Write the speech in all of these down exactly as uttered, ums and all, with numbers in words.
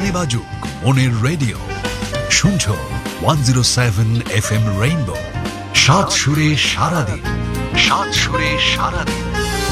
গানে বাজুক মনের রেডিও, শুনছো one zero seven F M rainbow, সাত সুরে সারাদিন, সাত সুরে সারাদিন।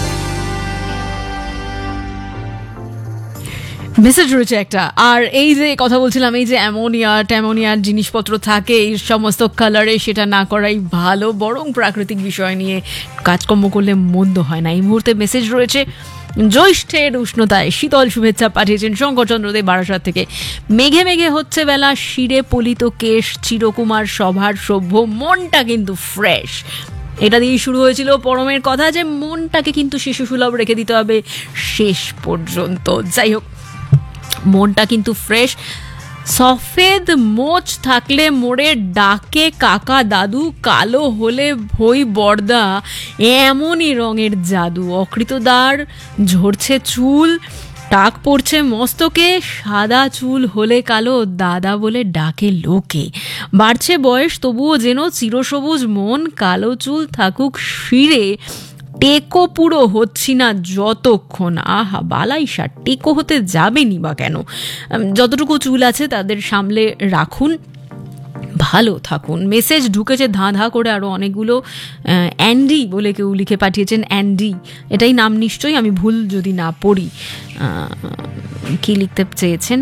মেসেজ রয়েছে একটা, আর এই যে কথা বলছিলাম, এই যে অ্যামোনিয়া ট্যামোনিয়ার জিনিসপত্র থাকে এই সমস্ত কালারে, সেটা না করাই ভালো, বরং প্রাকৃতিক বিষয় নিয়ে কাজকর্ম করলে মন্দ হয় না। এই মুহূর্তে মেসেজ রয়েছে, জ্যৈষ্ঠের উষ্ণতায় শীতল শুভেচ্ছা পাঠিয়েছেন শঙ্করচন্দ্র দে বারাসাত থেকে। মেঘে মেঘে হচ্ছে বেলা, শিরে পলিত কেশ, চিরকুমার সভার সভ্য, মনটা কিন্তু ফ্রেশ। এটা দিয়েই শুরু হয়েছিল পরমের কথা, যে মনটাকে কিন্তু শিশু সুলভ রেখে দিতে হবে শেষ পর্যন্ত। যাই হোক, মনটা কিন্তু ফ্রেশ। সফেদ মোচ থাকলে মোড়ে ডাকে কাকা দাদু, কালো হলে ভই বর্দা, এমনই রঙের জাদু। অকৃতদার ঝরছে চুল, টাক পড়ছে মস্তকে, সাদা চুল হলে কালো দাদা বলে ডাকে লোকে। বাড়ছে বয়স তবুও যেন চিরসবুজ মন, কালো চুল থাকুক শিরে, টেকো পুরো হচ্ছি না যতক্ষণ। আহা বালাই সার, টেকো হতে যাবেনি বা কেন? যতটুকু চুল আছে তাদের সামলে রাখুন, ভালো থাকুন। মেসেজ ঢুকেছে ধাঁ ধাঁ করে আরও অনেকগুলো। অ্যান্ডি বলে কেউ লিখে পাঠিয়েছেন, অ্যান্ডি এটাই নাম নিশ্চয়ই, আমি ভুল যদি না পড়ি। কি লিখতে চেয়েছেন?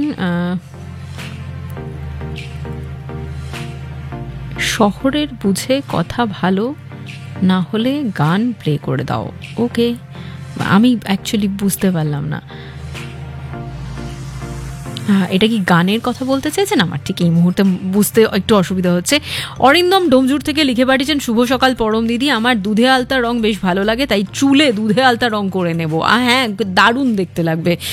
শহরের বুঝে কথা ভালো না হলে গান প্লে করে দাও। ওকে, আমি অ্যাকচুয়ালি বুঝতে পারলাম না, এটা কি গানের কথা বলতে চেয়েছেন? আমার ঠিক এই মুহূর্তে বুঝতে একটু অসুবিধা হচ্ছে। অরিন্দম ডোমজুর থেকে লিখে পাঠিয়েছেন, শুভ সকাল পরম দিদি, আমার দুধে আলতা রং বেশ ভালো লাগে, তাই চুলে দুধে আলতা রং করে নেব। হ্যাঁ, দারুণ দেখতে লাগবে।